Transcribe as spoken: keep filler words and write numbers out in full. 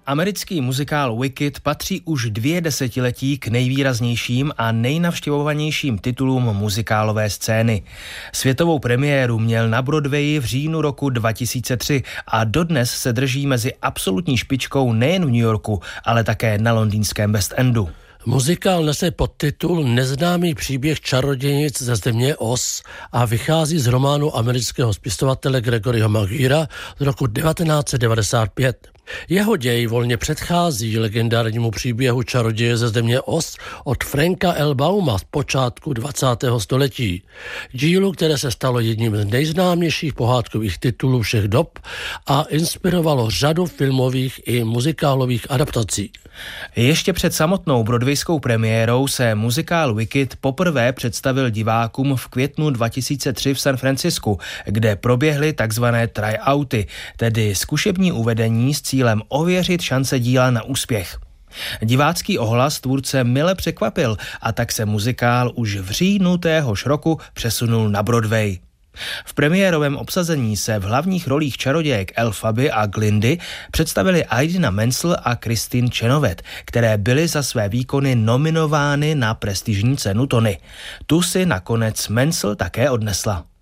Americký muzikál Wicked patří už dvě desetiletí k nejvýraznějším a nejnavštěvovanějším titulům muzikálové scény. Světovou premiéru měl na Broadwayi v říjnu roku dva tisíce tři a dodnes se drží mezi absolutní špičkou nejen v New Yorku, ale také na londýnském West Endu. Muzikál nese podtitul Neznámý příběh čarodějnic ze země Oz a vychází z románu amerického spisovatele Gregoryho Maguirea z roku devatenáct set devadesát pět. Jeho děj volně předchází legendárnímu příběhu čaroděje ze země Oz od Franka L. Bauma z počátku dvacátého století. Dílu, které se stalo jedním z nejznámějších pohádkových titulů všech dob a inspirovalo řadu filmových i muzikálových adaptací. Ještě před samotnou broadwayskou premiérou se muzikál Wicked poprvé představil divákům v květnu dva tisíce tři v San Francisku, kde proběhly takzvané tryouty, tedy zkušební uvedení s cílem ověřit šance díla na úspěch. Divácký ohlas tvůrce mile překvapil a tak se muzikál už v říjnu téhož roku přesunul na Broadway. V premiérovém obsazení se v hlavních rolích čarodějek Elphaby a Glindy představili Idina Menzel a Christine Chenoweth, které byly za své výkony nominovány na prestižní cenu Tony. Tu si nakonec Menzel také odnesla.